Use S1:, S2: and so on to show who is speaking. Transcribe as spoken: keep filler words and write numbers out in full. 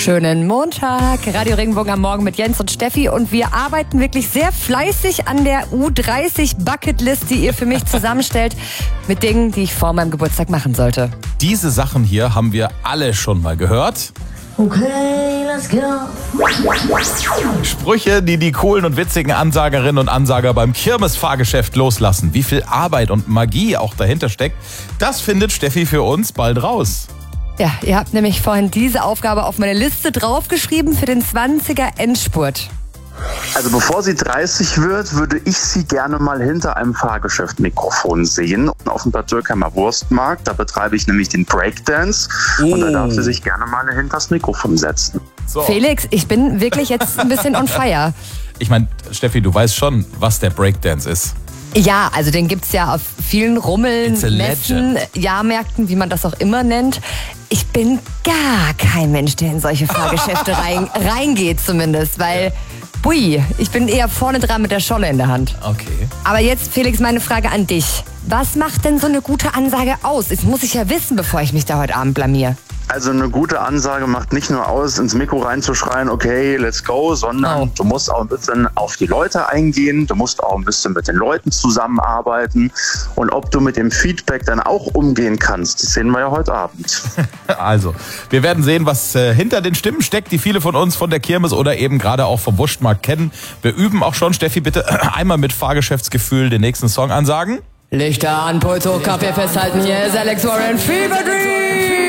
S1: Schönen Montag. Radio Regenbogen am Morgen mit Jens und Steffi. Und wir arbeiten wirklich sehr fleißig an der U dreißig Bucketlist, die ihr für mich zusammenstellt, mit Dingen, die ich vor meinem Geburtstag machen sollte.
S2: Diese Sachen hier haben wir alle schon mal gehört.
S3: Okay, let's go.
S2: Sprüche, die die coolen und witzigen Ansagerinnen und Ansager beim Kirmesfahrgeschäft loslassen. Wie viel Arbeit und Magie auch dahinter steckt, das findet Steffi für uns bald raus.
S1: Ja, ihr habt nämlich vorhin diese Aufgabe auf meine Liste draufgeschrieben für den zwanziger Endspurt.
S4: Also bevor sie dreißig wird, würde ich sie gerne mal hinter einem Fahrgeschäft-Mikrofon sehen. Auf dem Bad Dürkheimer Wurstmarkt, da betreibe ich nämlich den Breakdance. Oh. Und da darf sie sich gerne mal hinter das Mikrofon setzen.
S2: So.
S1: Felix, ich bin wirklich jetzt ein bisschen on fire.
S2: Ich meine, Steffi, du weißt schon, was der Breakdance ist.
S1: Ja, also den gibt's ja auf vielen Rummeln, Messen, Jahrmärkten, wie man das auch immer nennt. Ich bin gar kein Mensch, der in solche Fahrgeschäfte rein, reingeht zumindest, weil, bui, ich bin eher vorne dran mit der Scholle in der Hand.
S2: Okay.
S1: Aber jetzt, Felix, meine Frage an dich. Was macht denn so eine gute Ansage aus? Das muss ich ja wissen, bevor ich mich da heute Abend blamier.
S4: Also eine gute Ansage macht nicht nur aus, ins Mikro reinzuschreien, okay, let's go, sondern
S1: oh.
S4: du musst auch ein bisschen auf die Leute eingehen, du musst auch ein bisschen mit den Leuten zusammenarbeiten und ob du mit dem Feedback dann auch umgehen kannst, das sehen wir ja heute Abend.
S2: Also, wir werden sehen, was äh, hinter den Stimmen steckt, die viele von uns von der Kirmes oder eben gerade auch vom Wurstmarkt kennen. Wir üben auch schon. Steffi, bitte äh, einmal mit Fahrgeschäftsgefühl den nächsten Song ansagen.
S1: Lichter an, Puls hoch, Kaffee festhalten, hier ist Alex Warren, Fever Dream.